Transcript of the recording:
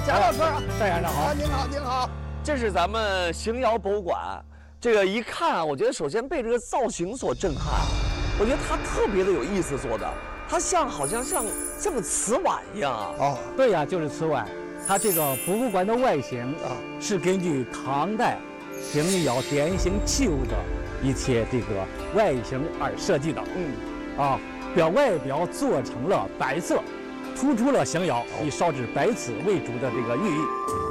贾老师， 戴院长好， 您好，您好。 这是咱们邢窑博物馆，这个一看，我觉得首先被这个造型所震撼，我觉得它特别的有意思做的，它好像像个瓷碗一样啊。 哦， 对呀，就是瓷碗。它这个博物馆的外形啊，是根据唐代邢窑典型器物的一些这个外形而设计的。外表做成了白色，突出了邢窑以烧制白瓷为主的这个寓意。